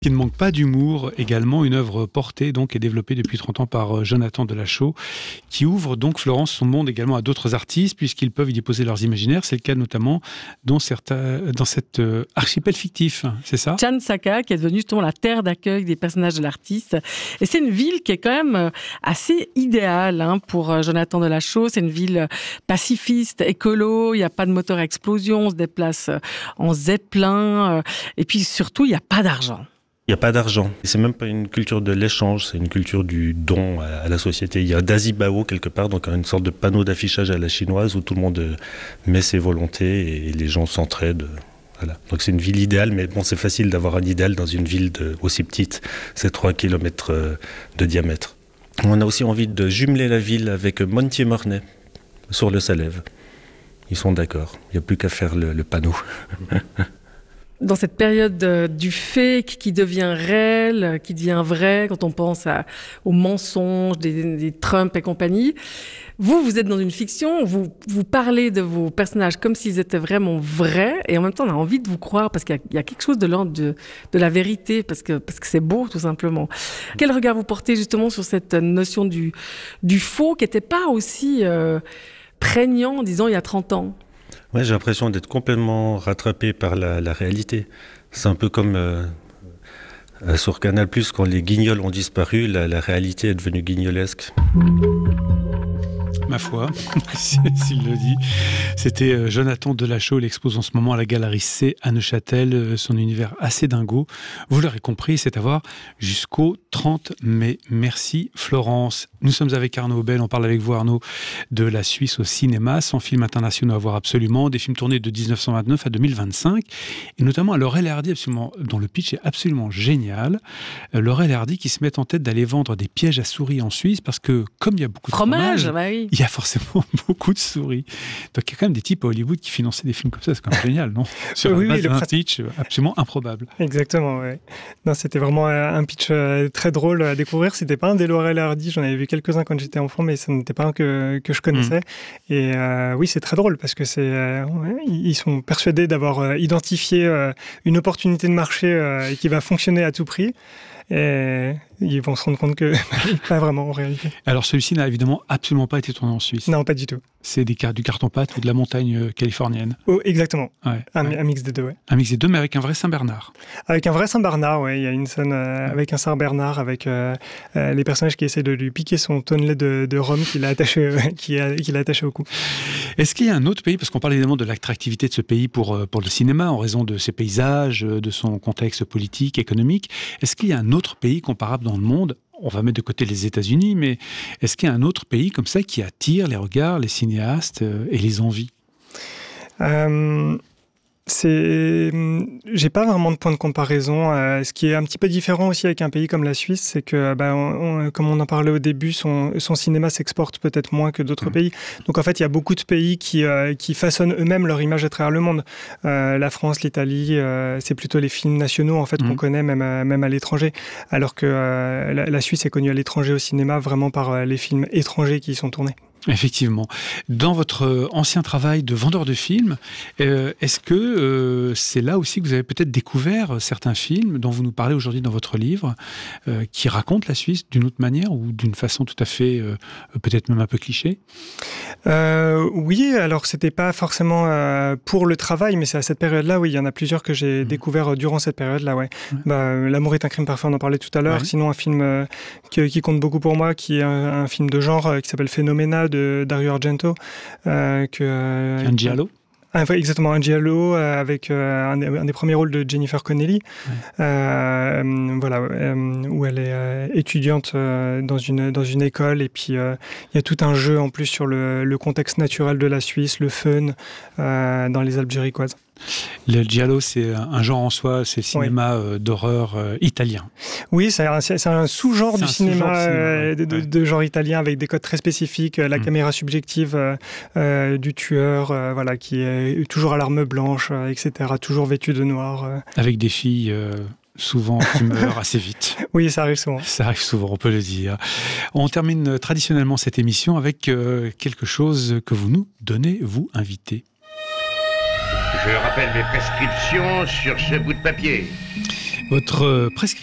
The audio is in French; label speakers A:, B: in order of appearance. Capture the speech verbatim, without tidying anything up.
A: Qui ne manque pas d'humour, également une œuvre portée donc et développée depuis trente ans par Jonathan Delachaux, qui ouvre donc, Florence, son monde également à d'autres artistes, puisqu'ils peuvent y déposer leurs imaginaires. C'est le cas notamment dans, certains, dans cet euh, archipel fictif, c'est ça ?
B: Tchan-Sa-Ka, qui est devenue justement la terre d'accueil des personnages de l'artiste. Et c'est une ville qui est quand même assez idéale hein, pour Jonathan Delachaux. C'est une ville pacifiste, écolo, il n'y a pas de moteur à explosion, on se déplace en zeppelin, et puis surtout, il n'y a pas d'argent.
C: Il n'y a pas d'argent. C'est même pas une culture de l'échange, c'est une culture du don à la société. Il y a Dazibao quelque part, donc une sorte de panneau d'affichage à la chinoise où tout le monde met ses volontés et les gens s'entraident. Voilà. Donc c'est une ville idéale, mais bon, c'est facile d'avoir un idéal dans une ville de, aussi petite. C'est trois kilomètres de diamètre. On a aussi envie de jumeler la ville avec Montier-Mornay, sur le Salève. Ils sont d'accord, il n'y a plus qu'à faire le, le panneau.
B: Dans cette période euh, du fake qui devient réel, qui devient vrai, quand on pense à, aux mensonges des, des Trump et compagnie, vous, vous êtes dans une fiction, vous, vous parlez de vos personnages comme s'ils étaient vraiment vrais, et en même temps, on a envie de vous croire, parce qu'il y a, il y a quelque chose de l'ordre de, de la vérité, parce que, parce que c'est beau, tout simplement. Quel regard vous portez justement sur cette notion du, du faux, qui n'était pas aussi euh, prégnant, disons, il y a trente ans ?
C: Ouais, j'ai l'impression d'être complètement rattrapé par la, la réalité. C'est un peu comme euh, sur Canal plus, quand les guignols ont disparu, la, la réalité est devenue guignolesque.
A: Ma foi, s'il le dit. C'était Jonathan Delachaux, il expose en ce moment à la Galerie C à Neuchâtel, son univers assez dingo. Vous l'aurez compris, c'est à voir jusqu'au trente mai. Merci Florence. Nous sommes avec Arnaud Aubel, on parle avec vous Arnaud de la Suisse au cinéma, cent films internationaux à voir absolument, des films tournés de dix-neuf cent vingt-neuf à deux mille vingt-cinq, et notamment à Laurel et Hardy, absolument, dont le pitch est absolument génial. Laurel et Hardy qui se mettent en tête d'aller vendre des pièges à souris en Suisse, parce que comme il y a beaucoup de fromage,
B: fromage bah oui.
A: il y a forcément beaucoup de souris. Donc il y a quand même des types à Hollywood qui finançaient des films comme ça, c'est quand même génial, non ? Sur
D: oui,
A: la base
D: oui, le
A: d'un
D: prat...
A: pitch absolument improbable.
D: Exactement, oui. Non, c'était vraiment un pitch très drôle à découvrir. C'était pas un des Laurel et Hardy, j'en avais vu quelques-uns quand j'étais enfant, mais ce n'était pas un que, que je connaissais. Mmh. Et euh, oui, c'est très drôle parce que c'est, euh, ouais, ils sont persuadés d'avoir euh, identifié euh, une opportunité de marché euh, qui va fonctionner à tout prix. Et ils vont se rendre compte que pas vraiment en réalité.
A: Alors celui-ci n'a évidemment absolument pas été tourné en Suisse.
D: Non, pas du tout.
A: C'est des, du carton-pâte ou de la montagne californienne.
D: Oh, exactement.
A: Ouais,
D: un,
A: ouais.
D: un mix des deux, ouais.
A: Un mix des deux, mais avec un vrai Saint-Bernard.
D: Avec un vrai Saint-Bernard, ouais. Il y a une scène euh, ouais. avec un Saint-Bernard, avec euh, euh, les personnages qui essaient de lui piquer son tonnelet de, de rhum qu'il a attaché, euh, qu'il a, qu'il a attaché au cou.
A: Est-ce qu'il y a un autre pays, parce qu'on parle évidemment de l'attractivité de ce pays pour, pour le cinéma, en raison de ses paysages, de son contexte politique, économique, est-ce qu'il y a un autre pays comparable dans le monde ? On va mettre de côté les États-Unis, mais est-ce qu'il y a un autre pays comme ça qui attire les regards, les cinéastes et les envies ? euh...
D: C'est... J'ai pas vraiment de point de comparaison. Euh, ce qui est un petit peu différent aussi avec un pays comme la Suisse, c'est que, bah, on, on, comme on en parlait au début, son, son cinéma s'exporte peut-être moins que d'autres mmh. pays. Donc en fait, il y a beaucoup de pays qui, euh, qui façonnent eux-mêmes leur image à travers le monde. Euh, la France, l'Italie, euh, c'est plutôt les films nationaux en fait mmh. qu'on connaît même à, même à l'étranger. Alors que euh, la, la Suisse est connue à l'étranger au cinéma vraiment par euh, les films étrangers qui y sont tournés.
A: Effectivement. Dans votre ancien travail de vendeur de films, euh, est-ce que euh, c'est là aussi que vous avez peut-être découvert certains films dont vous nous parlez aujourd'hui dans votre livre, euh, qui racontent la Suisse d'une autre manière ou d'une façon tout à fait, euh, peut-être même un peu cliché ?
D: euh, Oui, alors c'était pas forcément euh, pour le travail, mais c'est à cette période-là, oui, il y en a plusieurs que j'ai mmh. découvert durant cette période-là, ouais. ouais. Bah, L'amour est un crime parfait, on en parlait tout à l'heure. Ouais. Sinon, un film euh, qui, qui compte beaucoup pour moi, qui est un, un film de genre euh, qui s'appelle Phénoména, de Dario Argento. Euh, que, euh,
A: un giallo
D: ah, exactement, un giallo euh, avec euh, un, un des premiers rôles de Jennifer Connelly, ouais. euh, voilà, euh, où elle est euh, étudiante euh, dans une dans une école et puis il euh, y a tout un jeu en plus sur le, le contexte naturel de la Suisse, le fun euh, dans les Alpes jérichoises.
A: Le giallo, c'est un genre en soi, c'est le cinéma oui. d'horreur euh, italien.
D: Oui, c'est un, c'est un sous-genre c'est du un cinéma, sous-genre
A: euh,
D: de, de, de genre italien avec des codes très spécifiques, la mmh. caméra subjective euh, euh, du tueur, euh, voilà, qui est toujours à l'arme blanche, euh, et cetera, toujours vêtu de noir. Euh.
A: Avec des filles... Euh... souvent qui meurent assez vite.
D: Oui, ça arrive souvent.
A: Ça arrive souvent, on peut le dire. On termine traditionnellement cette émission avec euh, quelque chose que vous nous donnez, vous, invités.
E: Je rappelle mes prescriptions sur ce bout de papier.
A: Votre prescription